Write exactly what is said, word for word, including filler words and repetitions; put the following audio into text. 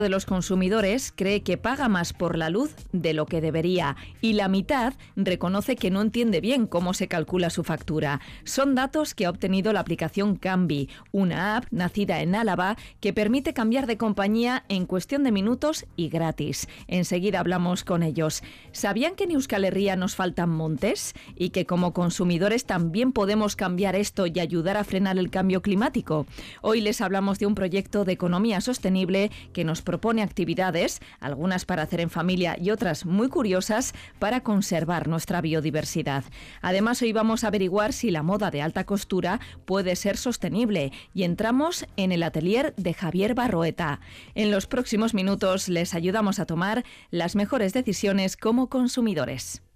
De los consumidores cree que paga más por la luz de lo que debería y la mitad reconoce que no entiende bien cómo se calcula su factura. Son datos que ha obtenido la aplicación Cambi, una app nacida en Álava que permite cambiar de compañía en cuestión de minutos y gratis. Enseguida hablamos con ellos. ¿Sabían que en Euskal Herria nos faltan montes y que como consumidores también podemos cambiar esto y ayudar a frenar el cambio climático? Hoy les hablamos de un proyecto de economía sostenible que nos propone actividades, algunas para hacer en familia y otras muy curiosas para conservar nuestra biodiversidad. Además, hoy vamos a averiguar si la moda de alta costura puede ser sostenible y entramos en el atelier de Javier Barroeta. En los próximos minutos les ayudamos a tomar las mejores decisiones como consumidores.